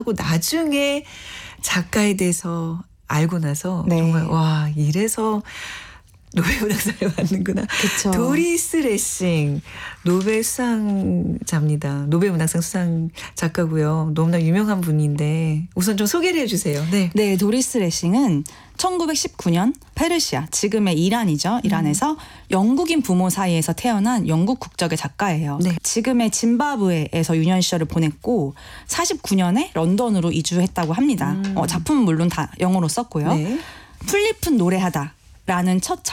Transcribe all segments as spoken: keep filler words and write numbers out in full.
하고 나중에 작가에 대해서 알고 나서 네. 정말 와 이래서 노벨문학상을 받는구나. 그쵸. 도리스 레싱 노벨 수상자입니다. 노벨문학상 수상 작가고요. 너무나 유명한 분인데 우선 좀 소개를 해주세요. 네. 네, 도리스 레싱은 천구백십구 년 페르시아, 지금의 이란이죠. 이란에서 음. 영국인 부모 사이에서 태어난 영국 국적의 작가예요. 네. 지금의 짐바브웨에서 유년 시절을 보냈고 사십구 년에 런던으로 이주했다고 합니다. 음. 어, 작품은 물론 다 영어로 썼고요. 네. 풀잎은 노래하다. 라는 첫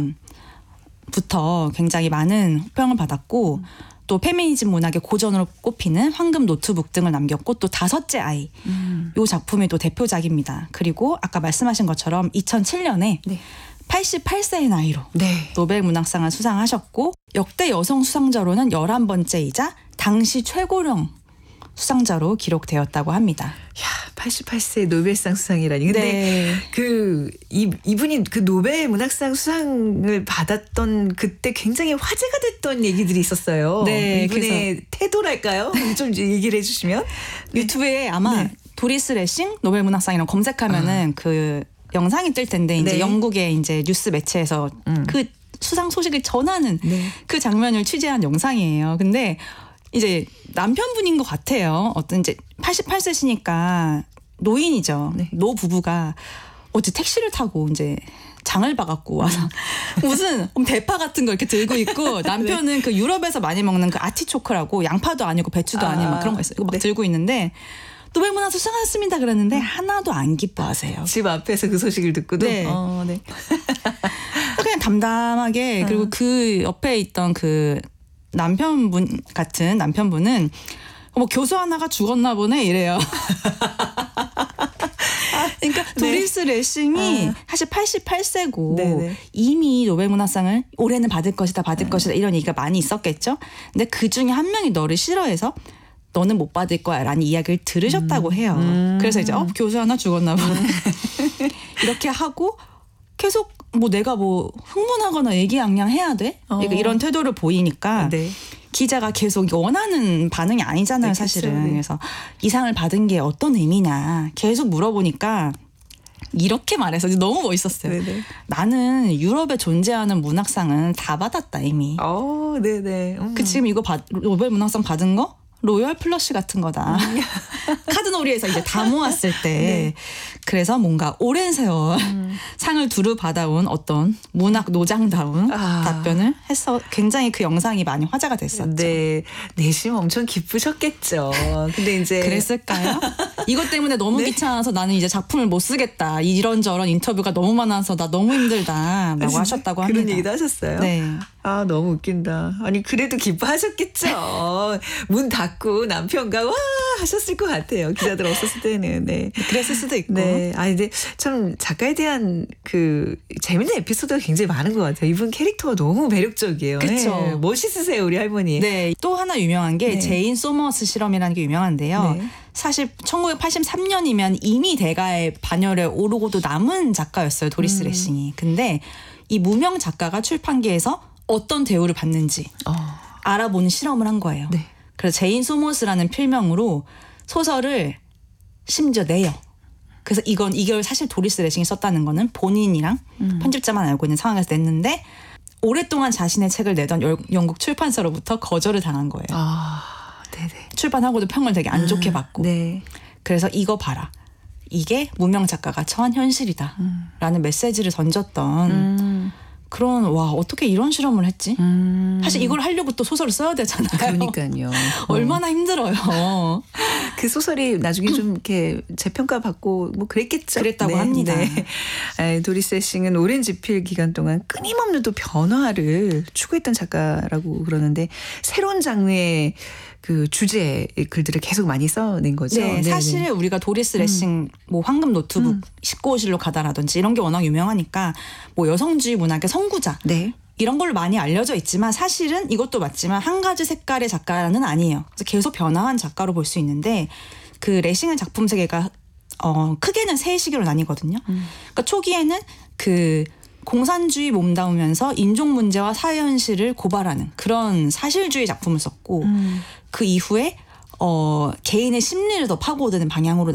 장편부터 굉장히 많은 호평을 받았고 음. 또 페미니즘 문학의 고전으로 꼽히는 황금 노트북 등을 남겼고 또 다섯째 아이 음. 이 작품이 또 대표작입니다. 그리고 아까 말씀하신 것처럼 이천칠 년에 네. 팔십팔 세의 나이로 네. 노벨 문학상을 수상하셨고 역대 여성 수상자로는 열한 번째이자 당시 최고령 수상자로 기록되었다고 합니다. 야, 팔십팔 세 노벨상 수상이라니. 근데 네. 그 이, 이분이 그 노벨 문학상 수상을 받았던 그때 굉장히 화제가 됐던 얘기들이 있었어요. 네, 이분의 태도랄까요? 좀 얘기를 해주시면. 유튜브에 아마 네. 도리스 레싱 노벨 문학상이라고 검색하면은 아. 그 영상이 뜰 텐데 이제 네. 영국의 이제 뉴스 매체에서 음. 그 수상 소식을 전하는 네. 그 장면을 취재한 영상이에요. 근데 이제 남편분인 것 같아요. 어떤 이제 팔십팔 세시니까 노인이죠. 네. 노 부부가 어제 택시를 타고 이제 장을 봐갖고 와서 무슨 대파 같은 거 이렇게 들고 있고 남편은 네. 그 유럽에서 많이 먹는 그 아티초크라고 양파도 아니고 배추도 아, 아닌 막 그런 거 있어요. 이거 막 네. 들고 있는데 노벨문학상 수상했습니다 그랬는데 하나도 안 기뻐하세요. 집 앞에서 그 소식을 듣고도. 네. 어, 네. 그냥 담담하게 그리고 어. 그 옆에 있던 그 남편분 같은 남편분은 뭐 교수 하나가 죽었나 보네 이래요. 그러니까 네. 도리스 레싱이 아. 사실 팔십팔 세고 네네. 이미 노벨문학상을 올해는 받을 것이다 받을 네. 것이다 이런 얘기가 많이 있었겠죠. 근데 그중에 한 명이 너를 싫어해서 너는 못 받을 거야 라는 이야기를 들으셨다고 해요. 음. 그래서 이제 어, 교수 하나 죽었나 보네. 이렇게 하고 계속 뭐 내가 뭐 흥분하거나 얘기양양해야 돼? 어. 이런 태도를 보이니까 네. 기자가 계속 원하는 반응이 아니잖아요. 네, 사실은. 그렇죠. 네. 그래서 이 상을 받은 게 어떤 의미냐 계속 물어보니까 이렇게 말해서 너무 멋있었어요. 네네. 나는 유럽에 존재하는 문학상은 다 받았다 이미. 어, 네네. 음. 그 지금 이거 받, 노벨 문학상 받은 거? 로열 플러시 같은 거다. 음. 카드놀이에서 이제 다 모았을 때 네. 그래서 뭔가 오랜 세월 음. 상을 두루 받아온 어떤 문학 노장다운 아. 답변을 해서 굉장히 그 영상이 많이 화제가 됐었죠. 네, 내심 엄청 기쁘셨겠죠. 근데 이제 그랬을까요? 이것 때문에 너무 네. 귀찮아서 나는 이제 작품을 못 쓰겠다. 이런저런 인터뷰가 너무 많아서 나 너무 힘들다라고 하셨다고 합니다. 그런 얘기도 하셨어요? 네. 아 너무 웃긴다. 아니 그래도 기뻐하셨겠죠. 문 닫고 남편과 와 하셨을 것 같아요. 기자들 없었을 때는. 네. 그랬을 수도 있고. 네. 아 근데 참 작가에 대한 그 재밌는 에피소드가 굉장히 많은 것 같아요. 이분 캐릭터가 너무 매력적이에요. 그렇죠. 네. 멋있으세요 우리 할머니. 네. 또 하나 유명한 게 네. 제인 소머스 실험이라는 게 유명한데요. 네. 사실 천구백팔십삼 년이면 이미 대가의 반열에 오르고도 남은 작가였어요. 도리스 음. 레싱이. 근데 이 무명 작가가 출판계에서 어떤 대우를 받는지 어. 알아보는 실험을 한 거예요. 네. 그래서 제인 소머스라는 필명으로 소설을 심지어 내요. 그래서 이건 이걸 사실 도리스 레싱이 썼다는 거는 본인이랑 음. 편집자만 알고 있는 상황에서 냈는데 오랫동안 자신의 책을 내던 열, 영국 출판사로부터 거절을 당한 거예요. 아, 네네. 출판하고도 평을 되게 안 좋게 받고. 네. 그래서 이거 봐라. 이게 무명 작가가 처한 현실이다. 음. 라는 메시지를 던졌던 음. 그런 와 어떻게 이런 실험을 했지? 음. 사실 이걸 하려고 또 소설을 써야 되잖아요. 그러니까요. 얼마나 힘들어요. 그 소설이 나중에 좀 이렇게 재평가 받고 뭐 그랬겠죠. 그랬다고 네, 합니다. 네. 도리스 레싱은 오랜 집필 기간 동안 끊임없는 또 변화를 추구했던 작가라고 그러는데 새로운 장르의 그 주제 글들을 계속 많이 써낸 거죠. 네, 사실 네네. 우리가 도리스 레싱 음. 뭐 황금 노트북 음. 십구 호실로 가다라든지 이런 게 워낙 유명하니까 뭐 여성주의 문학의 선구자 네. 이런 걸로 많이 알려져 있지만 사실은 이것도 맞지만 한 가지 색깔의 작가는 아니에요. 그래서 계속 변화한 작가로 볼 수 있는데 그 레싱의 작품 세계가 어, 크게는 세 시기로 나뉘거든요. 음. 그러니까 초기에는 그 공산주의 몸담으면서 인종 문제와 사회 현실을 고발하는 그런 사실주의 작품을 썼고 음. 그 이후에 어, 개인의 심리를 더 파고드는 방향으로